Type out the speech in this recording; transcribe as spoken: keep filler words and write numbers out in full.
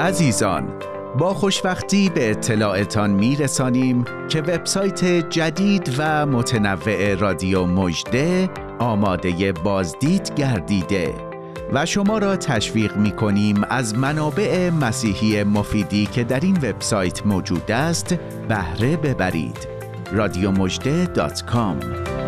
عزیزان، با خوشوقتی به اطلاعتان می رسانیم که وبسایت جدید و متنوع رادیو مژده آماده بازدید گردیده و شما را تشویق می کنیم از منابع مسیحی مفیدی که در این وبسایت موجود است بهره ببرید. رادیو مژده دات کام